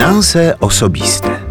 Finanse osobiste.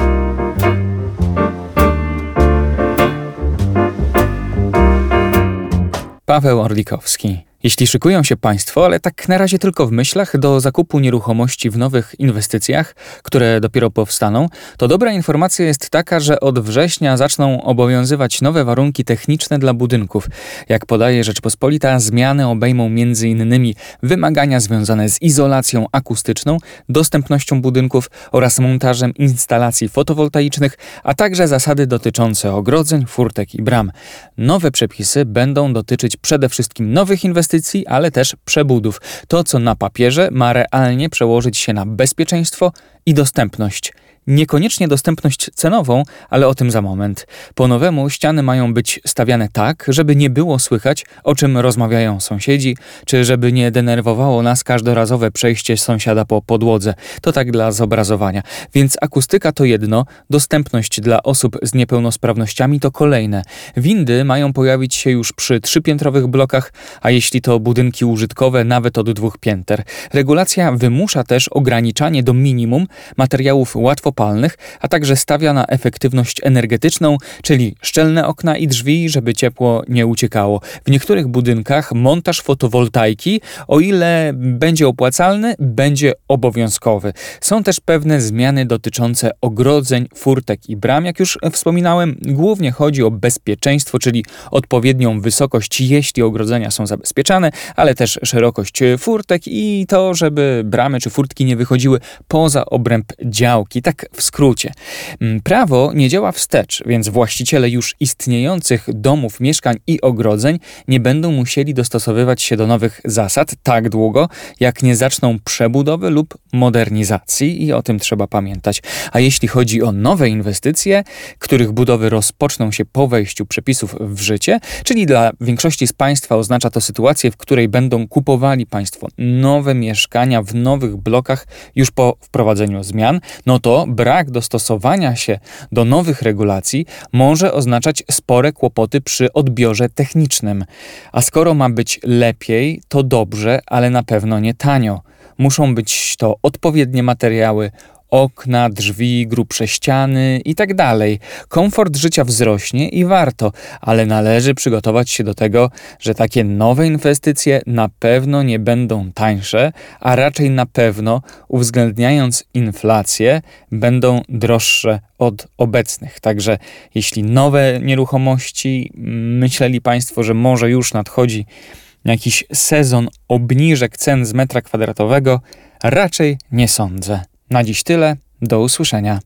Paweł Orlikowski. Jeśli szykują się Państwo, ale tak na razie tylko w myślach, do zakupu nieruchomości w nowych inwestycjach, które dopiero powstaną, to dobra informacja jest taka, że od września zaczną obowiązywać nowe warunki techniczne dla budynków. Jak podaje Rzeczpospolita, zmiany obejmą m.in. wymagania związane z izolacją akustyczną, dostępnością budynków oraz montażem instalacji fotowoltaicznych, a także zasady dotyczące ogrodzeń, furtek i bram. Nowe przepisy będą dotyczyć przede wszystkim nowych inwestycji, ale też przebudów. To, co na papierze, ma realnie przełożyć się na bezpieczeństwo i dostępność. Niekoniecznie dostępność cenową, ale o tym za moment. Po nowemu ściany mają być stawiane tak, żeby nie było słychać, o czym rozmawiają sąsiedzi, czy żeby nie denerwowało nas każdorazowe przejście sąsiada po podłodze. To tak dla zobrazowania. Więc akustyka to jedno, dostępność dla osób z niepełnosprawnościami to kolejne. Windy mają pojawić się już przy 3-piętrowych blokach, a jeśli to budynki użytkowe, nawet od 2 pięter. Regulacja wymusza też ograniczanie do minimum materiałów łatwopalnych, a także stawia na efektywność energetyczną, czyli szczelne okna i drzwi, żeby ciepło nie uciekało. W niektórych budynkach montaż fotowoltaiki, o ile będzie opłacalny, będzie obowiązkowy. Są też pewne zmiany dotyczące ogrodzeń, furtek i bram. Jak już wspominałem, głównie chodzi o bezpieczeństwo, czyli odpowiednią wysokość, jeśli ogrodzenia są zabezpieczane, ale też szerokość furtek i to, żeby bramy czy furtki nie wychodziły poza obręb działki. Tak w skrócie. Prawo nie działa wstecz, więc właściciele już istniejących domów, mieszkań i ogrodzeń nie będą musieli dostosowywać się do nowych zasad tak długo, jak nie zaczną przebudowy lub modernizacji i o tym trzeba pamiętać. A jeśli chodzi o nowe inwestycje, których budowy rozpoczną się po wejściu przepisów w życie, czyli dla większości z Państwa oznacza to sytuację, w której będą kupowali Państwo nowe mieszkania w nowych blokach już po wprowadzeniu zmian, no to brak dostosowania się do nowych regulacji może oznaczać spore kłopoty przy odbiorze technicznym. A skoro ma być lepiej, to dobrze, ale na pewno nie tanio. Muszą być to odpowiednie materiały, okna, drzwi, grubsze ściany i tak dalej. Komfort życia wzrośnie i warto, ale należy przygotować się do tego, że takie nowe inwestycje na pewno nie będą tańsze, a raczej na pewno, uwzględniając inflację, będą droższe od obecnych. Także jeśli nowe nieruchomości, myśleli Państwo, że może już nadchodzi jakiś sezon obniżek cen z metra kwadratowego, raczej nie sądzę. Na dziś tyle. Do usłyszenia.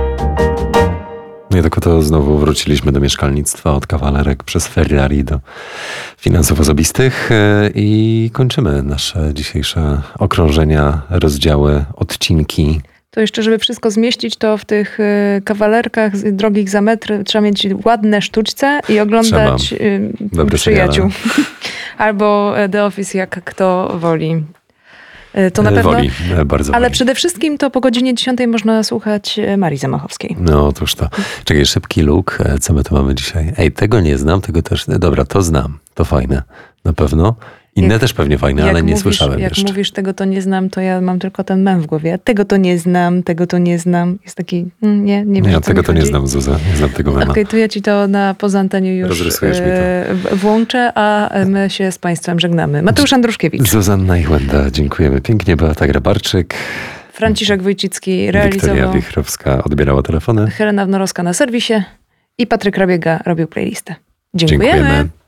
No i tak oto znowu wróciliśmy do mieszkalnictwa, od kawalerek przez Ferrari do finansów osobistych i kończymy nasze dzisiejsze okrążenia, rozdziały, odcinki. To jeszcze, żeby wszystko zmieścić, to w tych kawalerkach drogich za metr trzeba mieć ładne sztućce i oglądać Przyjaciół. Albo The Office, jak kto woli. To na pewno. Woli, bardzo ale woli. Przede wszystkim to po godzinie 10 można słuchać Marii Zamachowskiej. No otóż to. Czekaj, szybki look. Co my tu mamy dzisiaj? Ej, tego nie znam, tego też. Dobra, to znam. To fajne. Na pewno. Inne też pewnie fajne, ale nie słyszałem jak jeszcze. Jak mówisz, tego to nie znam, to ja mam tylko ten mem w głowie. Tego to nie znam, tego to nie znam. Jest taki, nie wiem, ja tego to nie znam, Zuza. Nie znam tego mema. Okej, to ja ci to poza anteniu już rozrysujesz mi to. Włączę, a my się z Państwem żegnamy. Mateusz Andruszkiewicz. Zuzanna Iłenda, dziękujemy pięknie. Beata Grabarczyk. Franciszek Wójcicki realizował. Wiktoria Wichrowska odbierała telefony. Helena Wnorowska na serwisie i Patryk Rabiega robił playlistę. Dziękujemy.